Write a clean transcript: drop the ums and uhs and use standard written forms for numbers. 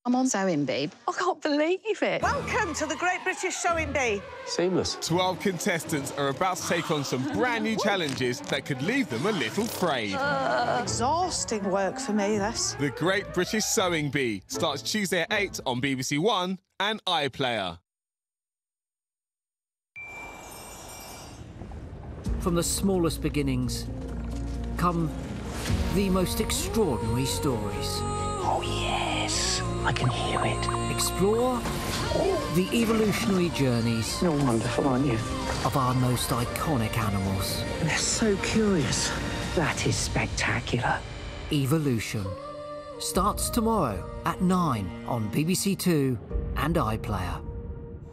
I'm on Sewing Bee. I can't believe it. Welcome to the Great British Sewing Bee. Seamless. 12 contestants are about to take on some brand new challenges that could leave them a little frayed. Exhausting work for me, this. The Great British Sewing Bee starts Tuesday at 8 on BBC One and iPlayer. From the smallest beginnings come the most extraordinary stories. Oh, yes. I can hear it. Explore the evolutionary journeys. You're wonderful, aren't you? Of our most iconic animals. They're so curious. That is spectacular. Evolution starts tomorrow at 9 on BBC Two and iPlayer.